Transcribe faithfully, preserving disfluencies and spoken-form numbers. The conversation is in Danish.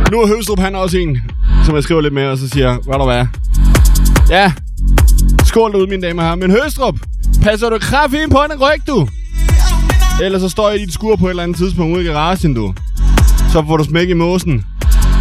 Nu er Høstrup, han er også en, som jeg skriver lidt med, og så siger, hvad der hvad? Ja, skål derude, mine damer og herrer. Men Høstrup, passer du kraftedeme på en ryg, du? Ellers så står jeg i dit skur på et eller andet tidspunkt ude i garagen, du. Så får du smæk i måsen.